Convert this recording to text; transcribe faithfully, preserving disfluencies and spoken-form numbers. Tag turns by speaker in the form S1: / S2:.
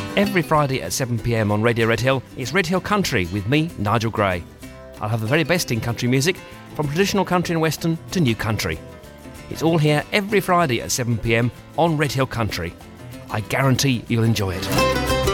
S1: Every Friday at seven p m on Radio Red Hill, it's Red Hill Country with me, Nigel Gray. I'll have the very best in country music, from traditional country and western to new country. It's all here every Friday at seven p m on Red Hill Country. I guarantee you'll enjoy it.